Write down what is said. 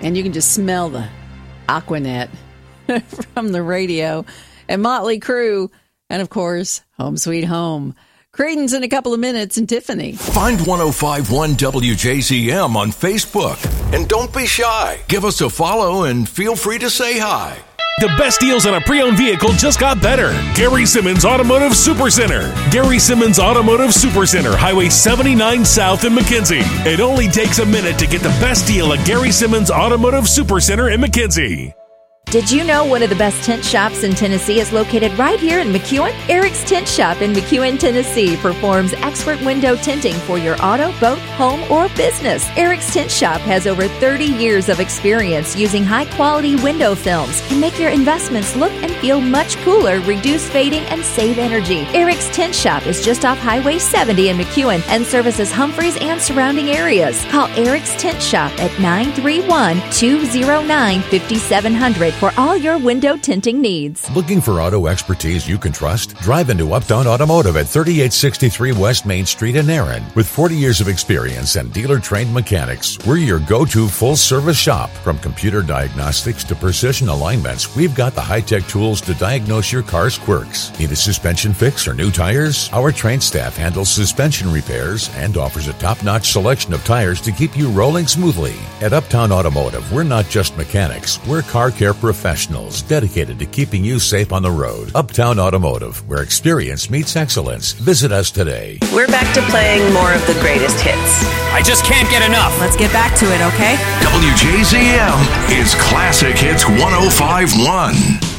and you can just smell the Aquanet from the radio. And Motley Crue, and of course, Home Sweet Home. Creedence in a couple of minutes, and Tiffany. Find 105.1 WJZM on Facebook. And don't be shy. Give us a follow and feel free to say hi. The best deals on a pre-owned vehicle just got better. Gary Simmons Automotive Supercenter. Gary Simmons Automotive Supercenter, Highway 79 South in McKenzie. It only takes a minute to get the best deal at Gary Simmons Automotive Supercenter in McKenzie. Did you know one of the best tint shops in Tennessee is located right here in McEwen? Eric's Tint Shop in McEwen, Tennessee performs expert window tinting for your auto, boat, home, or business. Eric's Tint Shop has over 30 years of experience using high-quality window films to make your investments look and feel much cooler, reduce fading, and save energy. Eric's Tint Shop is just off Highway 70 in McEwen and services Humphreys and surrounding areas. Call Eric's Tint Shop at 931-209-5700 for all your window tinting needs. Looking for auto expertise you can trust? Drive into Uptown Automotive at 3863 West Main Street in Erin. With 40 years of experience and dealer-trained mechanics, we're your go-to full-service shop. From computer diagnostics to precision alignments, we've got the high-tech tools to diagnose your car's quirks. Need a suspension fix or new tires? Our trained staff handles suspension repairs and offers a top-notch selection of tires to keep you rolling smoothly. At Uptown Automotive, we're not just mechanics, we're car care professionals dedicated to keeping you safe on the road. Uptown Automotive, where experience meets excellence. Visit us today. We're back to playing more of the greatest hits. I just can't get enough. Let's get back to it, okay? WJZM is Classic Hits 105.1.